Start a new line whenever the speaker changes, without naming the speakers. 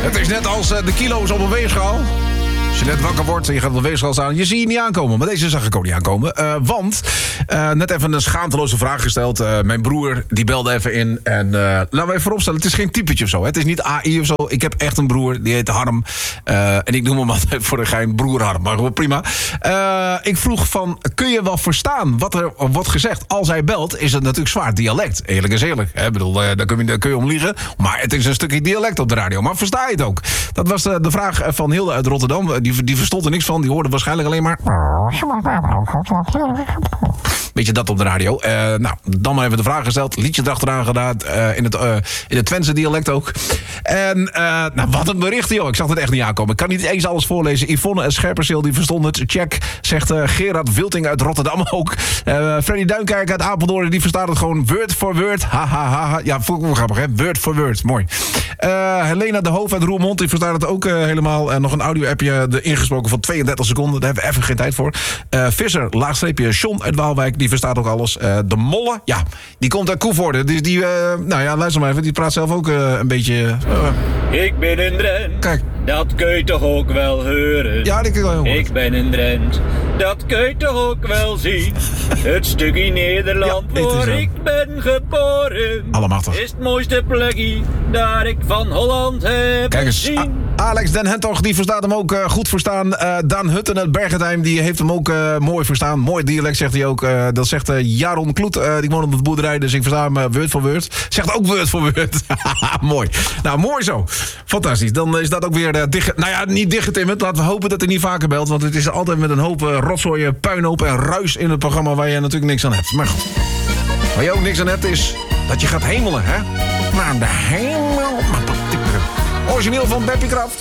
Het is net als de kilo's op een weegschaal. Als je net wakker wordt en je gaat op de weegschaal staan, je ziet je niet aankomen. Maar deze zag ik ook niet aankomen. Want, net even een schaamteloze vraag gesteld. Mijn broer, die belde even in. En laten we even vooropstellen, het is geen typetje of zo. Hè? Het is niet AI of zo. Ik heb echt een broer, die heet Harm. En ik noem hem altijd voor de gein broer Harm. Maar gewoon prima. Ik vroeg van, kun je wel verstaan wat er wordt gezegd? Als hij belt, is het natuurlijk zwaar dialect. Eerlijk is eerlijk. Hè? Ik bedoel, daar kun je om liegen. Maar het is een stukje dialect op de radio. Maar versta je het ook? Dat was de vraag van Hilde uit Rotterdam. Die verstond er niks van. Die hoorde waarschijnlijk alleen maar... Beetje dat op de radio. Nou, dan maar even de vraag gesteld. Liedje erachteraan gedaan. In het Twentse dialect ook. En nou, wat een bericht, joh. Ik zag het echt niet aankomen. Ik kan niet eens alles voorlezen. Yvonne en Scherpenzeel, die verstond het. Check, zegt Gerard Wilting uit Rotterdam ook. Freddy Duinkerk uit Apeldoorn, die verstaat het gewoon word voor word. Ha, ha, ha, ha. Ja, vond ik wel grappig, hè? Word voor word. Mooi. Helena de Hoof uit Roermond, die verstaat het ook helemaal. Nog een audio-appje ingesproken van 32 seconden. Daar hebben we even geen tijd voor. Visser, laagstreepje John uit Waalwijk, die verstaat ook alles. De Molle, ja, die komt uit Koevoorde. Dus die, nou ja, luister maar even. Die praat zelf ook een beetje...
Ik ben een Drent.
Kijk.
Dat kun je toch ook wel horen?
Ja, dat kun je wel horen.
Ik ben een Drent. Dat kun je toch ook wel zien? Het stukje Nederland
Ja,
waar ik ben geboren.
Allemachtig.
Is het mooiste plekje daar ik van Holland heb
Kijk eens,
gezien.
Alex Den Hentog, die verstaat hem ook goed verstaan. Daan Hutten uit Bergentheim, die heeft hem ook mooi verstaan. Mooi dialect, zegt hij ook. Dat zegt Jaron Kloet, die woont op de boerderij, dus ik versta hem word voor word. Zegt ook word voor word. Mooi. Nou, mooi zo. Fantastisch. Dan is dat ook weer dicht... Nou ja, niet dichtgetimmerd. Laten we hopen dat hij niet vaker belt, want het is altijd met een hoop rotzooi, puinhoop en ruis in het programma waar je natuurlijk niks aan hebt. Maar goed. Waar je ook niks aan hebt is dat je gaat hemelen, hè? Naar de hemel. Origineel van Beppie Kraft.